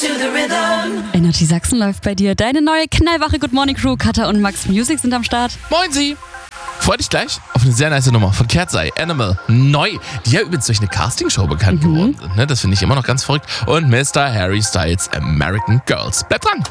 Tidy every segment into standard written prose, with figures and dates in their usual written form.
Energy Sachsen läuft bei dir. Deine neue knallwache Good Morning Crew, Katha und Max Music sind am Start. Moin Sie! Freu dich gleich auf eine sehr nice Nummer von Kerzai, Animal, neu, die ja übrigens durch eine Castingshow bekannt geworden sind. Ne? Das finde ich immer noch ganz verrückt. Und Mr. Harry Styles, American Girls. Bleib dran!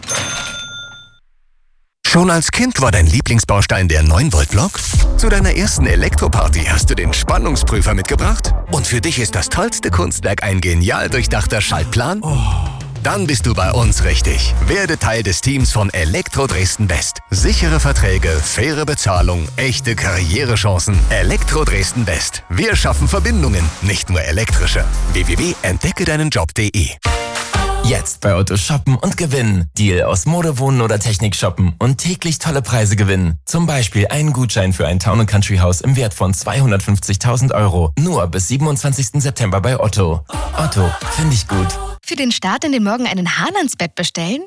Schon als Kind war dein Lieblingsbaustein der 9-Volt-Block? Zu deiner ersten Elektroparty hast du den Spannungsprüfer mitgebracht? Und für dich ist das tollste Kunstwerk ein genial durchdachter Schaltplan? Dann bist du bei uns richtig. Werde Teil des Teams von Elektro Dresden West. Sichere Verträge, faire Bezahlung, echte Karrierechancen. Elektro Dresden West. Wir schaffen Verbindungen, nicht nur elektrische. www.entdeckedeinenjob.de. Jetzt bei Otto shoppen und gewinnen. Deal aus Mode, Wohnen oder Technik shoppen und täglich tolle Preise gewinnen. Zum Beispiel einen Gutschein für ein Town & Country Haus im Wert von 250.000 €. Nur bis 27. September bei Otto. Otto, finde ich gut. Für den Start in den Morgen einen Hahn ans Bett bestellen?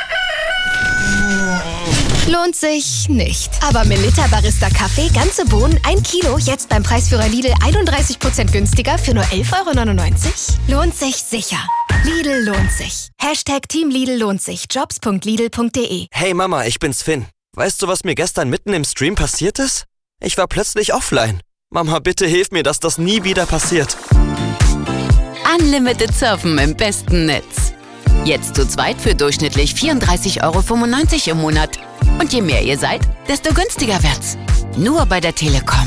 Lohnt sich nicht. Aber Melitta Barista Kaffee, ganze Bohnen, 1 Kilo, jetzt beim Preisführer Lidl 31% günstiger für nur 11,99 €? Lohnt sich sicher. Lidl lohnt sich. #Team Lidl lohnt sich. Jobs.lidl.de. Hey Mama, ich bin's Finn. Weißt du, was mir gestern mitten im Stream passiert ist? Ich war plötzlich offline. Mama, bitte hilf mir, dass das nie wieder passiert. Unlimited Surfen im besten Netz. Jetzt zu zweit für durchschnittlich 34,95 € im Monat. Und je mehr ihr seid, desto günstiger wird's. Nur bei der Telekom.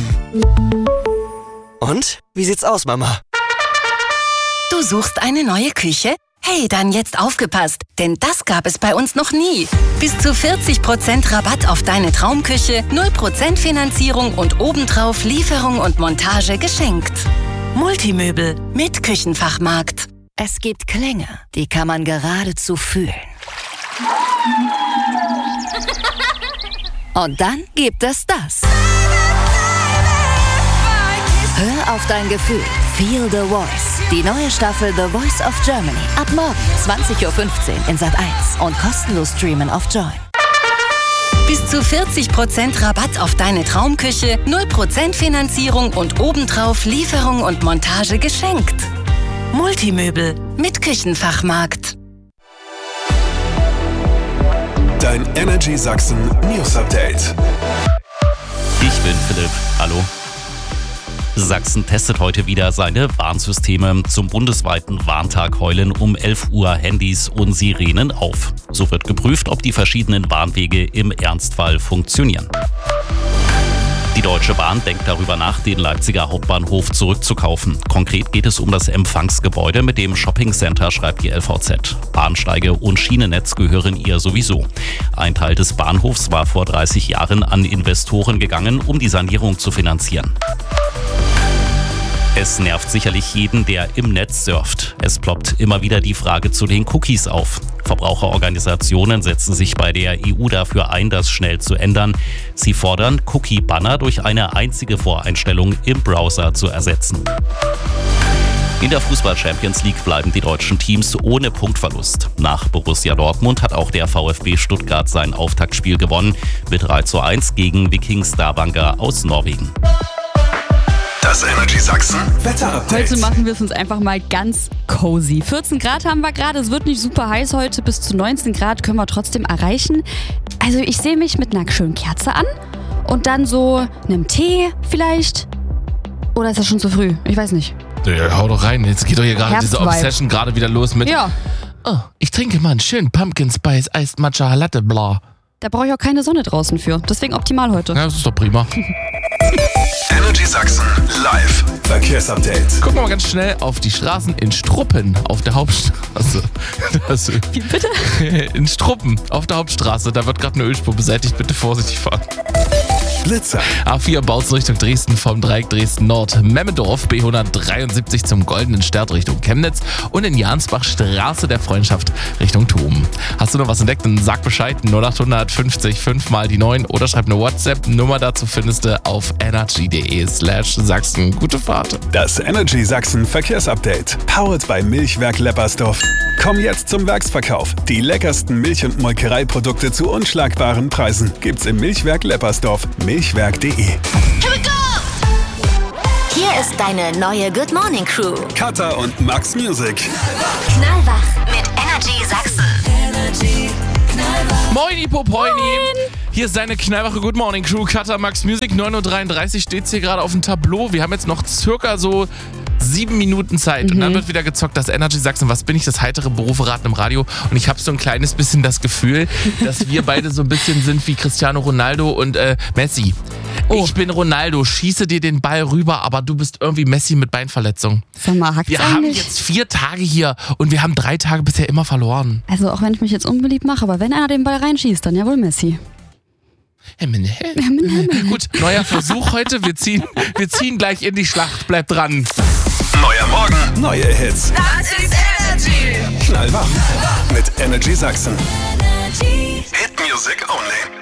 Und? Wie sieht's aus, Mama? Du suchst eine neue Küche? Hey, dann jetzt aufgepasst, denn das gab es bei uns noch nie. Bis zu 40% Rabatt auf deine Traumküche, 0% Finanzierung und obendrauf Lieferung und Montage geschenkt. Multimöbel mit Küchenfachmarkt. Es gibt Klänge, die kann man geradezu fühlen. Und dann gibt es das. Hör auf dein Gefühl. Feel the Voice. Die neue Staffel The Voice of Germany. Ab morgen 20:15 Uhr in Sat.1 und kostenlos streamen auf Join. Bis zu 40% Rabatt auf deine Traumküche, 0% Finanzierung und obendrauf Lieferung und Montage geschenkt. Multimöbel mit Küchenfachmarkt. Dein Energy Sachsen News Update. Ich bin Philipp. Hallo. Sachsen testet heute wieder seine Warnsysteme. Zum bundesweiten Warntag heulen um 11 Uhr Handys und Sirenen auf. So wird geprüft, ob die verschiedenen Warnwege im Ernstfall funktionieren. Die Deutsche Bahn denkt darüber nach, den Leipziger Hauptbahnhof zurückzukaufen. Konkret geht es um das Empfangsgebäude mit dem Shoppingcenter, schreibt die LVZ. Bahnsteige und Schienennetz gehören ihr sowieso. Ein Teil des Bahnhofs war vor 30 Jahren an Investoren gegangen, um die Sanierung zu finanzieren. Es nervt sicherlich jeden, der im Netz surft. Es ploppt immer wieder die Frage zu den Cookies auf. Verbraucherorganisationen setzen sich bei der EU dafür ein, das schnell zu ändern. Sie fordern, Cookie-Banner durch eine einzige Voreinstellung im Browser zu ersetzen. In der Fußball-Champions League bleiben die deutschen Teams ohne Punktverlust. Nach Borussia Dortmund hat auch der VfB Stuttgart sein Auftaktspiel gewonnen mit 3:1 gegen Viking Stavanger aus Norwegen. Das Energy Sachsen Wetter-Update. Heute machen wir es uns einfach mal ganz cozy. 14 Grad haben wir gerade, es wird nicht super heiß heute, bis zu 19 Grad können wir trotzdem erreichen. Also ich sehe mich mit einer schönen Kerze an und dann so einem Tee vielleicht. Oder ist das schon zu früh? Ich weiß nicht. Ja, hau doch rein, jetzt geht doch hier gerade diese Obsession gerade wieder los mit... Ja. Oh, ich trinke mal einen schönen Pumpkin Spice Iced Matcha Latte, bla. Da brauche ich auch keine Sonne draußen für, deswegen optimal heute. Ja, das ist doch prima. Energy Sachsen live Verkehrsupdate. Gucken wir mal ganz schnell auf die Straßen in Struppen auf der Hauptstraße. Wie bitte? In Struppen auf der Hauptstraße. Da wird gerade eine Ölspur beseitigt. Bitte vorsichtig fahren. Blitzer. A4 Bautzen Richtung Dresden vom Dreieck Dresden Nord. Memmendorf B173 zum Goldenen Stert Richtung Chemnitz. Und in Jansbach Straße der Freundschaft Richtung Thom. Hast du noch was entdeckt? Dann sag Bescheid. 0800 50 5 mal die 9 oder schreib eine WhatsApp-Nummer dazu findest du auf energy.de/Sachsen. Gute Fahrt. Das Energy Sachsen Verkehrsupdate. Powered by Milchwerk Leppersdorf. Komm jetzt zum Werksverkauf. Die leckersten Milch- und Molkereiprodukte zu unschlagbaren Preisen gibt's im Milchwerk Leppersdorf. Milchwerk.de. Here we go! Hier ist deine neue Good Morning Crew. Katha und Max Music. Knallwach mit Energy Popoini. Hier ist deine knallwache Good Morning Crew. Cutter Max Music, 9.33 Uhr steht hier gerade auf dem Tableau. Wir haben jetzt noch circa so 7 Minuten Zeit und dann wird wieder gezockt, das Energy Sachsen. Was bin ich, das heitere Beruferaten im Radio? Und ich habe so ein kleines bisschen das Gefühl, dass wir beide so ein bisschen sind wie Cristiano Ronaldo und Messi. Ich bin Ronaldo, schieße dir den Ball rüber, aber du bist irgendwie Messi mit Beinverletzung. Sag mal, hackt's Wir eigentlich? haben jetzt 4 Tage hier und wir haben 3 Tage bisher immer verloren. Also auch wenn ich mich jetzt unbeliebt mache, aber wenn einer den Ball reinschießt, dann ja wohl Messi. Gut, neuer Versuch heute. Wir ziehen gleich in die Schlacht. Bleibt dran. Neuer Morgen, neue Hits. Das ist Energy. Knallwach mit Energy Sachsen. Hit Music Only.